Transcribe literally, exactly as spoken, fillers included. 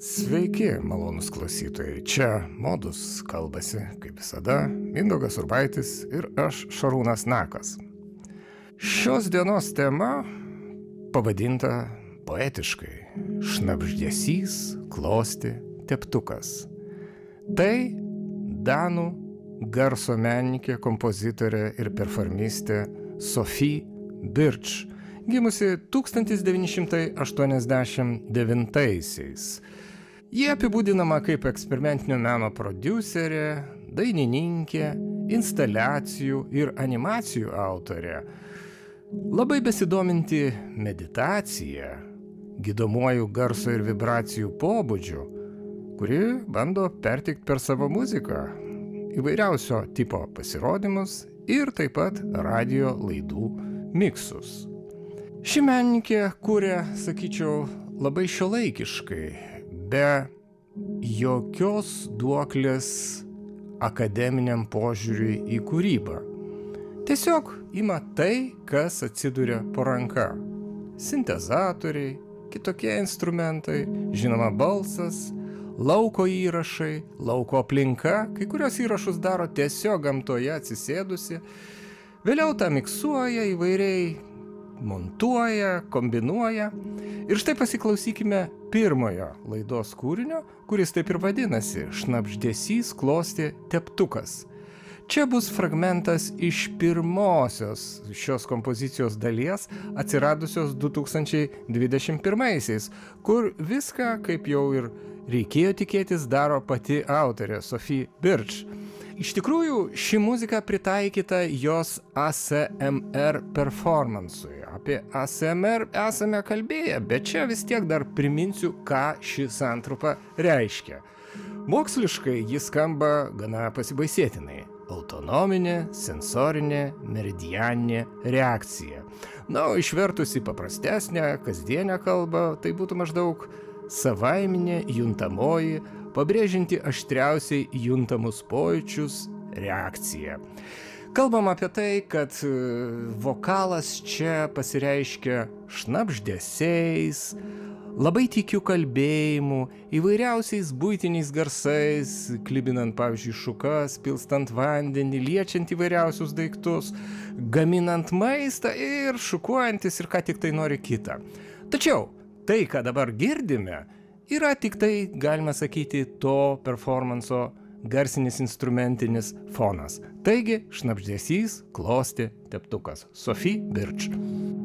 Sveiki, malonus klausytojai. Čia Modus kalbasi, kaip visada, Mindaugas Urbaitis ir aš Šarūnas Nakas. Šios dienos tema pavadinta poetiškai Šnabždesys, klosti, teptukas. Tai danų garso menininkė, kompozitorė ir performistė Sophie Birch, gimusi tūkstantis devyni šimtai aštuoniasdešimt devintaisiais. Jie apibūdinama kaip eksperimentinio meno prodiuserė, dainininkė, instaliacijų ir animacijų autorė, labai besidominti meditacija, gydomuoju garso ir vibracijų pobūdžiu, kuri bando perteikti per savo muziką įvairiausio tipo pasirodymus ir taip pat radijo laidų miksus. Ši menininkė kūrė, sakyčiau, labai šiuolaikiškai, be jokios duoklės akademiniam požiūriui į kūrybą. Tiesiog ima tai, kas atsiduria po ranka. Sintezatoriai, kitokie instrumentai, žinoma balsas, lauko įrašai, lauko aplinka, kai kurios įrašus daro tiesiog gamtoje atsisėdusi, vėliau tą miksuoja įvairiai, montuoja, kombinuoja. Ir štai pasiklausykime pirmojo laidos kūrinio, kuris taip ir vadinasi Šnabždesys, klosti, teptukas. Čia bus fragmentas iš pirmosios šios kompozicijos dalies, atsiradusios du tūkstančiai dvidešimt pirmaisiais, kur viską, kaip jau ir reikėjo tikėtis, daro pati autorė Sophie Birch. Iš tikrųjų, ši muzika pritaikyta jos A S M R performansui. Apie A S M R esame kalbėję, bet čia vis tiek dar priminsiu, ką ši santrupa reiškia. Moksliškai jis skamba gana pasibaisėtinai. Autonominė, sensorinė, meridianinė reakcija. Na, o išvertus į paprastesnę, kasdienę kalbą, tai būtų maždaug savaiminė, juntamoji, pabrėžinti aštriausiai juntamus pojūčius reakcija. Kalbam apie tai, kad vokalas čia pasireiškia šnabždesiais, labai tykiu kalbėjimu, įvairiausiais buitiniais garsais, klibinant, pavyzdžiui, šukas, pilstant vandenį, liečiant įvairiausius daiktus, gaminant maistą ir šukuojantis ir ką tik tai nori kitą. Tačiau tai, ką dabar girdime, yra tik tai, galima sakyti, to performanso garsinis instrumentinis fonas. Taigi, Šnabždesys, klosti, teptukas. Sophie Birch.